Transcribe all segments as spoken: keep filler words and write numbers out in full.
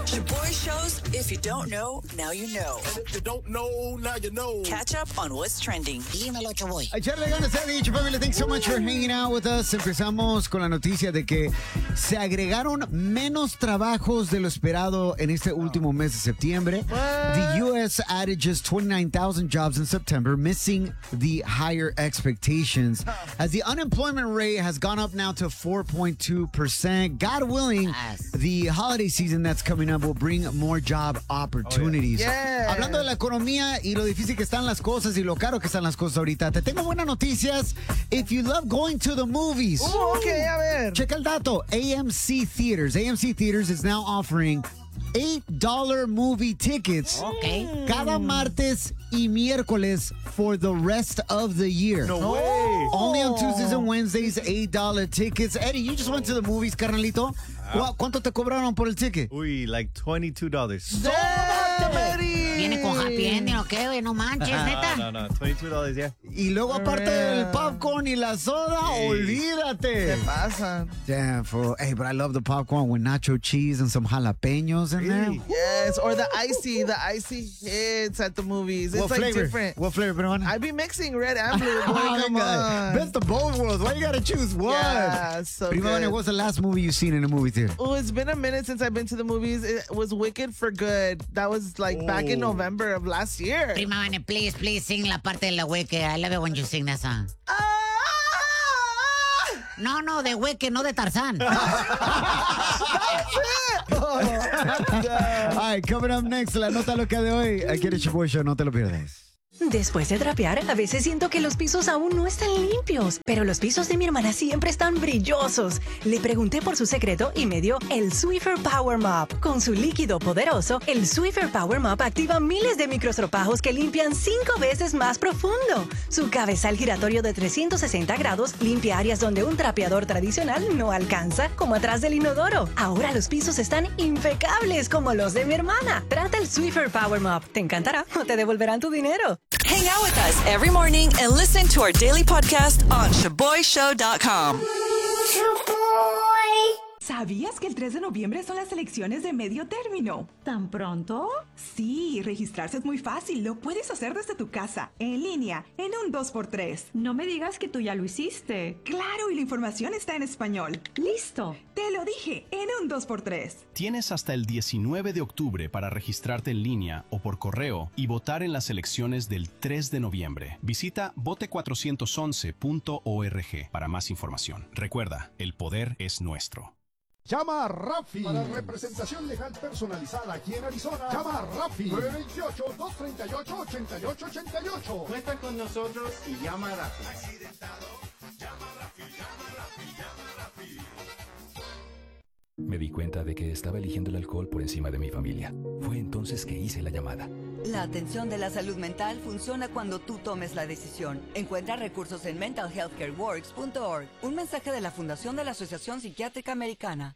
Shaboy shows, if you don't know, now you know. And if you don't know, now you know. Catch up on what's trending. Dímelo, Shaboy. Echarle ganas, ha dicho, family. Thanks so much for hanging out with us. Empezamos con la noticia de que se agregaron menos trabajos de lo esperado en este último mes de septiembre. What? The U S added just twenty-nine thousand jobs in September, missing the higher expectations. As the unemployment rate has gone up now to four point two percent. God willing, Yes. the holiday season that's coming up will bring more job opportunities. Oh, yeah. Yeah. Hablando de la economía y lo difícil que están las cosas y lo caro que están las cosas ahorita, te tengo buenas noticias. If you love going to the movies, Uh, ok, a ver. checa el dato. A M C Theaters. A M C Theaters is now offering eight dollar movie tickets Ok. cada martes y miércoles for the rest of the year. No way. Only on Tuesdays and Wednesdays, eight dollar tickets. Eddie, you just went to the movies, carnalito. ¿Cu- ¿Cuánto te cobraron por el ticket? Uy, like twenty-two dollars. ¿Viene con happy ending o qué, güey? No manches, neta. No, no, no, twenty-two dollars, yeah. Y luego, aparte del popcorn y la soda, Sí. olvídate. ¿Qué pasa? Damn, fool. Hey, but I love the popcorn with nacho cheese and some jalapenos in there. Really? Yes, or the icy, the icy hits at the movies. It's What like flavor? different. What flavor, peruana? I be mixing red and blue. Boy, Oh, come God. on. Best of both worlds. Why you gotta choose one? Yeah, so Prima, good. what's the last movie you've seen in a movie theater? Oh, it's been a minute since I've been to the movies. It was Wicked for Good. That was like back in Oh. November of last year. Prima Vane, please, please sing la parte de la Wicked. I love it when you sing that song. Ah! No, no, de Wicked, no de Tarzán. Oh, All right, coming up next, la nota loca de hoy. Aquí en el Shaboy Show, no te lo pierdas. Después de trapear, a veces siento que los pisos aún no están limpios, pero los pisos de mi hermana siempre están brillosos. Le pregunté por su secreto y me dio el Swiffer Power Mop. Con su líquido poderoso, el Swiffer Power Mop activa miles de microstropajos que limpian cinco veces más profundo. Su cabezal giratorio de trescientos sesenta grados limpia áreas donde un trapeador tradicional no alcanza, como atrás del inodoro. Ahora los pisos están impecables como los de mi hermana. Trata el Swiffer Power Mop. Te encantará o te devolverán tu dinero. Hang out with us every morning and listen to our daily podcast on shaboy show dot com. ¿Sabías que el tres de noviembre son las elecciones de medio término? ¿Tan pronto? Sí, registrarse es muy fácil. Lo puedes hacer desde tu casa, en línea, en un dos por tres. No me digas que tú ya lo hiciste. Claro, y la información está en español. Listo. Te lo dije, en un dos por tres. Tienes hasta el diecinueve de octubre para registrarte en línea o por correo y votar en las elecciones del tres de noviembre. Visita vote cuatrocientos once punto org para más información. Recuerda, el poder es nuestro. Llama a Rafi para representación legal personalizada aquí en Arizona. Llama a Rafi nueve dos ocho, dos tres ocho, ocho ocho ocho ocho. Cuenta con nosotros y llama a Rafi. Me di cuenta de que estaba eligiendo el alcohol por encima de mi familia. Fue entonces que hice la llamada. La atención de la salud mental funciona cuando tú tomes la decisión. Encuentra recursos en mental health care works punto org. Un mensaje de la Fundación de la Asociación Psiquiátrica Americana.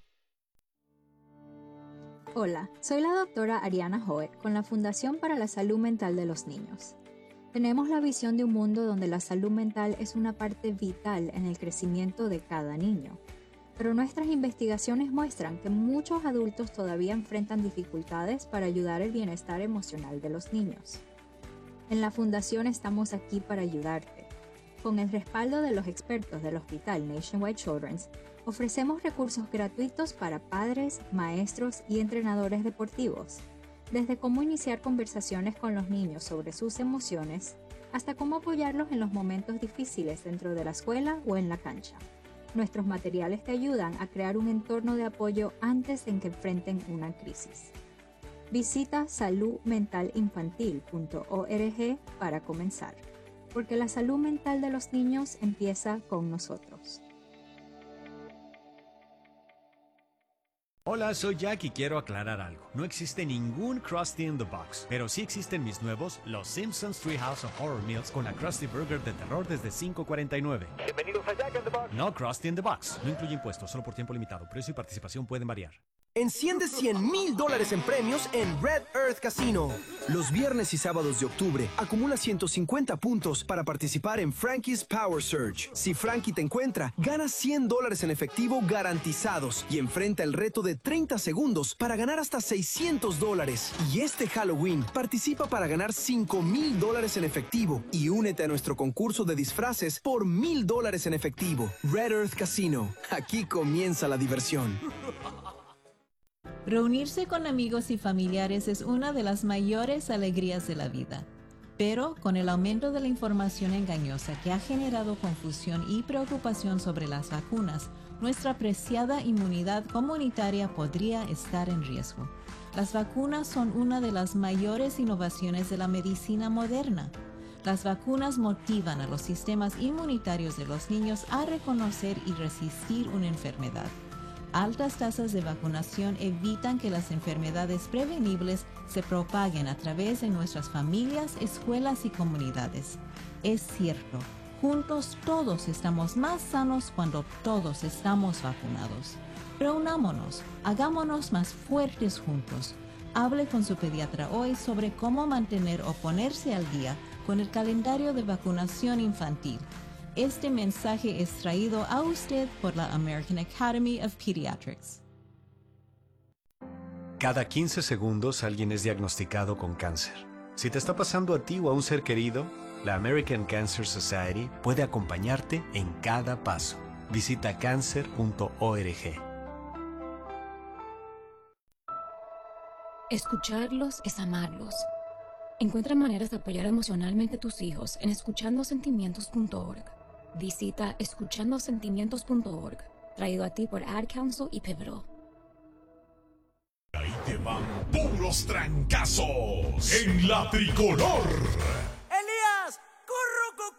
Hola, soy la doctora Ariana Hoet con la Fundación para la Salud Mental de los Niños. Tenemos la visión de un mundo donde la salud mental es una parte vital en el crecimiento de cada niño. Pero nuestras investigaciones muestran que muchos adultos todavía enfrentan dificultades para ayudar el bienestar emocional de los niños. En la Fundación estamos aquí para ayudarte. Con el respaldo de los expertos del Hospital Nationwide Children's, ofrecemos recursos gratuitos para padres, maestros y entrenadores deportivos, desde cómo iniciar conversaciones con los niños sobre sus emociones, hasta cómo apoyarlos en los momentos difíciles dentro de la escuela o en la cancha. Nuestros materiales te ayudan a crear un entorno de apoyo antes de que enfrenten una crisis. Visita salud mental infantil punto org para comenzar, porque la salud mental de los niños empieza con nosotros. Hola, soy Jack y quiero aclarar algo. No existe ningún Krusty in the Box, pero sí existen mis nuevos Los Simpsons Treehouse of Horror Meals con la Krusty Burger de terror desde cinco cuarenta y nueve. Bienvenidos a Jack in the Box. No Krusty in the Box. No incluye impuestos, solo por tiempo limitado. Precio y participación pueden variar. Enciende cien mil dólares en premios en Red Earth Casino. Los viernes y sábados de octubre, acumula ciento cincuenta puntos para participar en Frankie's Power Surge. Si Frankie te encuentra, gana cien dólares en efectivo garantizados y enfrenta el reto de treinta segundos para ganar hasta seiscientos dólares. Y este Halloween, participa para ganar cinco mil dólares en efectivo y únete a nuestro concurso de disfraces por mil dólares en efectivo. Red Earth Casino. Aquí comienza la diversión. Reunirse con amigos y familiares es una de las mayores alegrías de la vida. Pero con el aumento de la información engañosa que ha generado confusión y preocupación sobre las vacunas, nuestra preciada inmunidad comunitaria podría estar en riesgo. Las vacunas son una de las mayores innovaciones de la medicina moderna. Las vacunas motivan a los sistemas inmunitarios de los niños a reconocer y resistir una enfermedad. Altas tasas de vacunación evitan que las enfermedades prevenibles se propaguen a través de nuestras familias, escuelas y comunidades. Es cierto, juntos todos estamos más sanos cuando todos estamos vacunados. Reunámonos, hagámonos más fuertes juntos. Hable con su pediatra hoy sobre cómo mantener o ponerse al día con el calendario de vacunación infantil. Este mensaje es traído a usted por la American Academy of Pediatrics. Cada quince segundos alguien es diagnosticado con cáncer. Si te está pasando a ti o a un ser querido, la American Cancer Society puede acompañarte en cada paso. Visita cancer punto org. Escucharlos es amarlos. Encuentra maneras de apoyar emocionalmente a tus hijos en escuchando sentimientos punto org. Visita escuchando sentimientos punto org, traído a ti por Ad Council y Pivotal. Ahí te van puros trancazos en la tricolor.